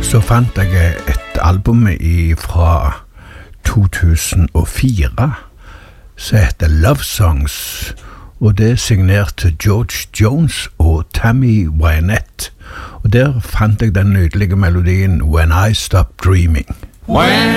Så fant jeg et album fra 2004 som heter Love Songs, og det signerte George Jones og Tammy Wynette. Og der fant jeg den nydelige melodien When I Stop Dreaming. When